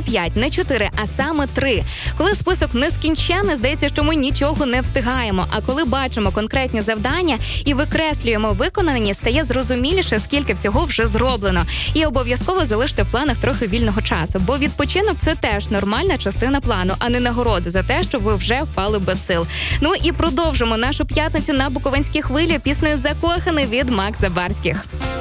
не 5, не 4, а саме 3. Коли список нескінченний, здається, що ми нічого не встигаємо. А коли бачимо конкретні завдання і викреслюємо виконані, стає зрозуміліше, скільки всього вже зроблено. І обов'язково залиште в планах трохи вільного часу, бо відпочинок – це теж нормальна частина плану, а не нагорода за те, що ви вже впали без сил. Ну і продовжимо нашу п'ятницю на Буковинській хвилі піснею «Закоханий» від Макса Барських.